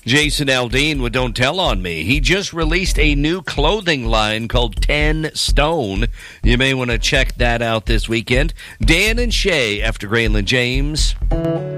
Jason Aldean with Don't Tell on Me. He just released a new clothing line called 10 Stone. You may want to check that out this weekend. Dan and Shay after Grayland James.